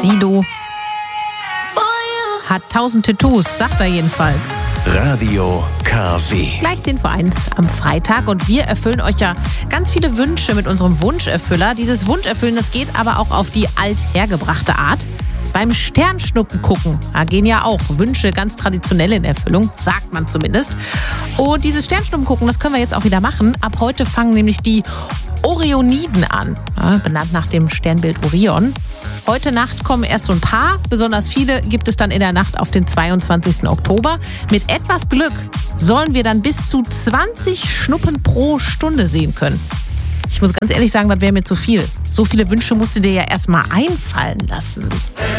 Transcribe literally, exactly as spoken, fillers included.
Sido. Hat tausend Tattoos, sagt er jedenfalls. Radio K W. Gleich zehn vor eins am Freitag und wir erfüllen euch ja ganz viele Wünsche mit unserem Wunscherfüller. Dieses Wunscherfüllen, das geht aber auch auf die althergebrachte Art. Beim Sternschnuppen gucken, da gehen ja auch Wünsche ganz traditionell in Erfüllung, sagt man zumindest. Und dieses Sternschnuppen gucken, das können wir jetzt auch wieder machen. Ab heute fangen nämlich die Orioniden an, ja, benannt nach dem Sternbild Orion. Heute Nacht kommen erst so ein paar, besonders viele gibt es dann in der Nacht auf den zweiundzwanzigsten Oktober. Mit etwas Glück sollen wir dann bis zu zwanzig Schnuppen pro Stunde sehen können. Ich muss ganz ehrlich sagen, das wäre mir zu viel. So viele Wünsche musst du dir ja erstmal einfallen lassen.